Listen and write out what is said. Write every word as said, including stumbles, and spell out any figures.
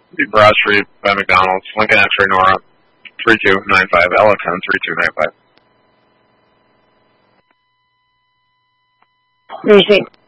Broad Street by McDonald's, Lincoln X-Ray Nora, three two nine five, L X N three two nine five. Receive.